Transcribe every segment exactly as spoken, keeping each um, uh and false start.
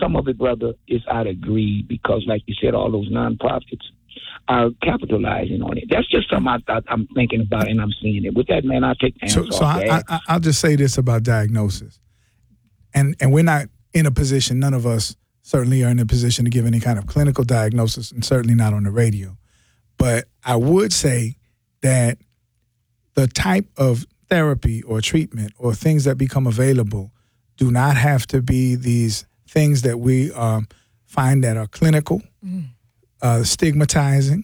some of it, brother, is out of greed because, like you said, all those nonprofits are capitalizing on it. That's just something I, I, I'm thinking about and I'm seeing it. With that, man, I take the hands so, off so I, I, I'll just say this about diagnosis. And and we're not in a position, none of us certainly are in a position to give any kind of clinical diagnosis, and certainly not on the radio. But I would say that the type of therapy or treatment or things that become available do not have to be these things that we um, find that are clinical, mm. uh, stigmatizing,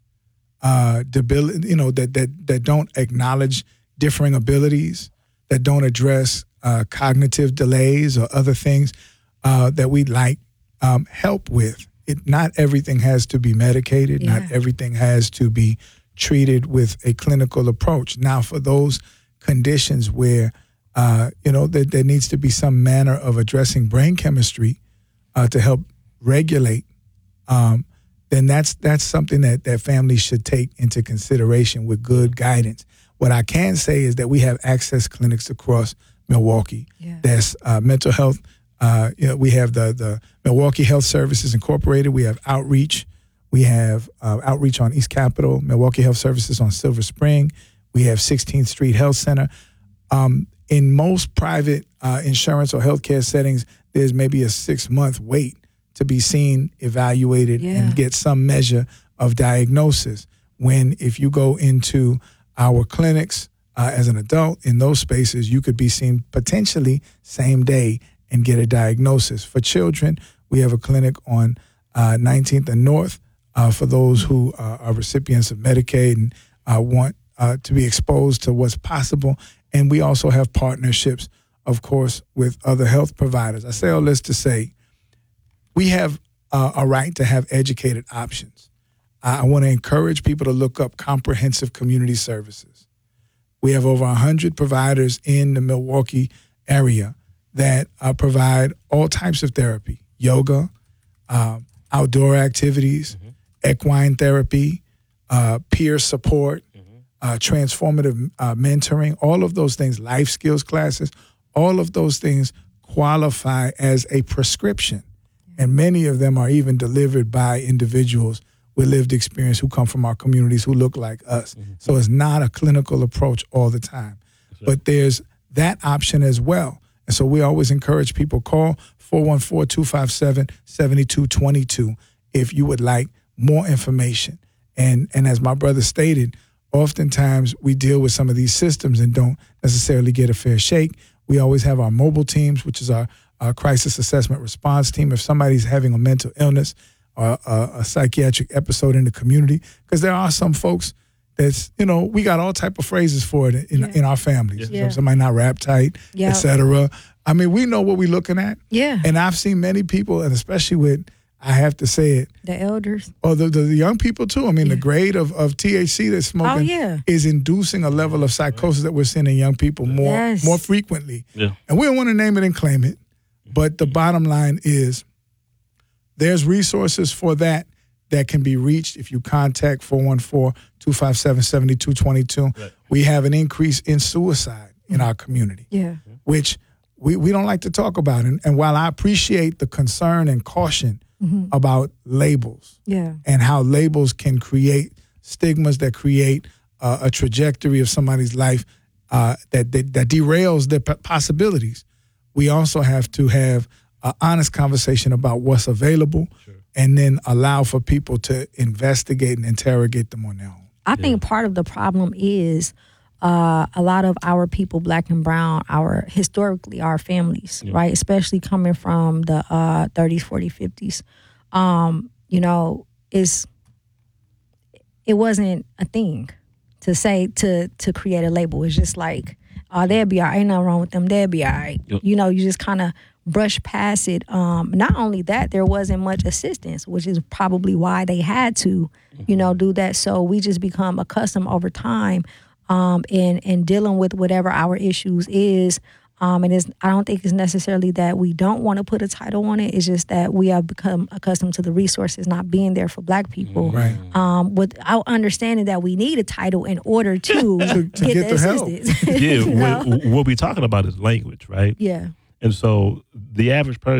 uh, debil- you know, that, that, that don't acknowledge differing abilities, that don't address uh, cognitive delays or other things uh, that we'd like um, help with. It, not everything has to be medicated. Yeah. Not everything has to be treated with a clinical approach. Now, for those conditions where, uh, you know, there, there needs to be some manner of addressing brain chemistry uh, to help regulate, um, then that's that's something that, that families should take into consideration with good guidance. What I can say is that we have access clinics across Milwaukee. Yeah. That's uh, mental health. Uh, you know, we have the, the Milwaukee Health Services Incorporated. We have outreach. We have uh, outreach on East Capitol, Milwaukee Health Services on Silver Spring. We have sixteenth Street Health Center. Um, in most private uh, insurance or healthcare settings, there's maybe a six-month wait to be seen, evaluated, yeah. and get some measure of diagnosis. When if you go into our clinics uh, as an adult in those spaces, you could be seen potentially same day and get a diagnosis. For children, we have a clinic on uh, nineteenth and North uh, for those who uh, are recipients of Medicaid and uh, want uh, to be exposed to what's possible. And we also have partnerships, of course, with other health providers. I say all this to say we have uh, a right to have educated options. I, I want to encourage people to look up comprehensive community services. We have over one hundred providers in the Milwaukee area that uh, provide all types of therapy, yoga, um, outdoor activities, mm-hmm. equine therapy, uh, peer support, mm-hmm. uh, transformative uh, mentoring, all of those things, life skills classes, all of those things qualify as a prescription. And many of them are even delivered by individuals with lived experience who come from our communities who look like us. Mm-hmm. So it's not a clinical approach all the time. Right. But there's that option as well. And so we always encourage people, call four one four, two five seven, seven two two two if you would like more information. And and as my brother stated, oftentimes we deal with some of these systems and don't necessarily get a fair shake. We always have our mobile teams, which is our, our crisis assessment response team. If somebody's having a mental illness or a, a psychiatric episode in the community, because there are some folks that's, you know, we got all type of phrases for it in, yeah. in our families. Yeah. Somebody not wrap tight, yep. et cetera. I mean, we know what we're looking at. Yeah. And I've seen many people, and especially with, I have to say it. The elders. Or the, the, the young people, too. I mean, yeah. the grade of, of T H C that's smoking oh, yeah. is inducing a level of psychosis that we're seeing in young people more, yes. more frequently. Yeah. And we don't want to name it and claim it, but the bottom line is there's resources for that that can be reached if you contact four one four, two five seven, seven two two two. Right. We have an increase in suicide in our community, yeah. which we, we don't like to talk about. And, and while I appreciate the concern and caution mm-hmm. about labels yeah. and how labels can create stigmas that create uh, a trajectory of somebody's life uh, that, that, that derails their p- possibilities, we also have to have an honest conversation about what's available. Sure. And then allow for people to investigate and interrogate them on their own. I think yeah. part of the problem is uh, a lot of our people, black and brown, our historically our families, yeah. right, especially coming from the uh, thirties, forties, fifties, um, you know, is it wasn't a thing to say to to create a label. It's just like, oh, they'll be all right. Ain't nothing wrong with them. They'll be all right. Yep. You know, you just kind of brush past it. Um, not only that, there wasn't much assistance, which is probably why they had to, you know, do that. So we just become accustomed over time um, in, in dealing with whatever our issues is. Um, and it's, I don't think it's necessarily that we don't want to put a title on it. It's just that we have become accustomed to the resources not being there for black people. Right. Um, without understanding that we need a title in order to, to, to get, get the, the help. assistance. Yeah, You know? what, what we're talking about is language, right? Yeah. And so the average person